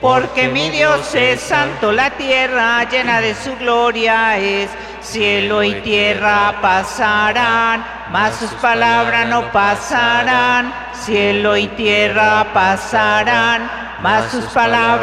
Porque mi Dios es santo, la tierra llena de su gloria es. Cielo y tierra pasarán, mas sus palabras no pasarán. Cielo y tierra pasarán, mas sus palabras